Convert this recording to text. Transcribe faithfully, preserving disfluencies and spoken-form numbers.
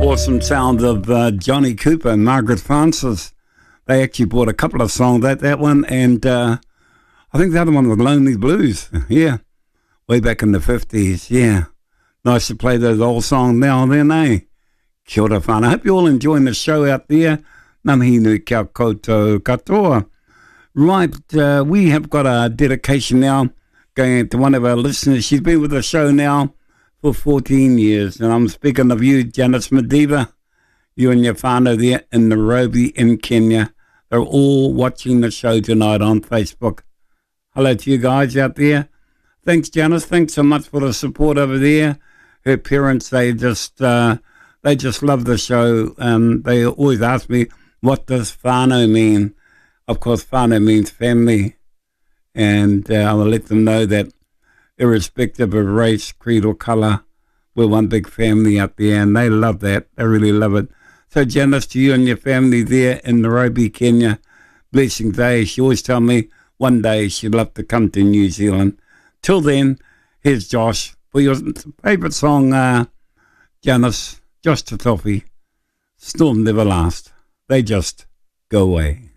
awesome sound of uh, Johnny Cooper and Margaret Francis. They actually brought a couple of songs, that that one, and uh, I think the other one was Lonely Blues. Yeah, way back in the fifties. Yeah, nice to play those old songs now and then, eh? Kia ora whānau. I hope you're all enjoying the show out there. Ngā mihi nui kia koutou katoa. Right, uh, we have got a dedication now going to one of our listeners. She's been with the show now for fourteen years, and I'm speaking of you, Janice Madiba. You and your whānau there in Nairobi in Kenya. They're all watching the show tonight on Facebook. Hello to you guys out there. Thanks, Janice. Thanks so much for the support over there. Her parents, they just uh, they just love the show. Um, they always ask me, what does whānau mean? Of course, whānau means family. And uh, I'll let them know that irrespective of race, creed, or colour, we're one big family out there, and they love that. They really love it. So, Janice, to you and your family there in Nairobi, Kenya, blessings day. She always tell me one day she'd love to come to New Zealand. Till then, here's Josh for your favourite song, uh, Janice, Josh Tatofi. Storm never last. They just go away.